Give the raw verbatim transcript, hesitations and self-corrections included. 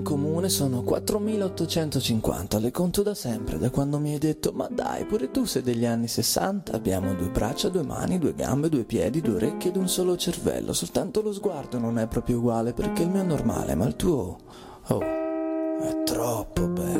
Comune sono quattromilaottocentocinquanta, le conto da sempre, da quando mi hai detto ma dai, pure tu sei degli anni sessanta. Abbiamo due braccia, due mani, due gambe, due piedi, due orecchie ed un solo cervello. Soltanto lo sguardo non è proprio uguale perché il mio è normale, ma il tuo... oh, è troppo bello.